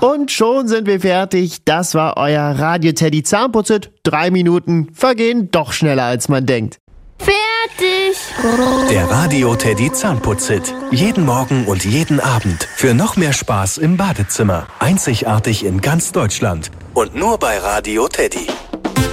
Und schon sind wir fertig. Das war euer Radio Teddy Zahnputzit. 3 Minuten vergehen doch schneller, als man denkt. Fertig. Der Radio Teddy Zahnputzit. Jeden Morgen und jeden Abend. Für noch mehr Spaß im Badezimmer. Einzigartig in ganz Deutschland. Und nur bei Radio Teddy.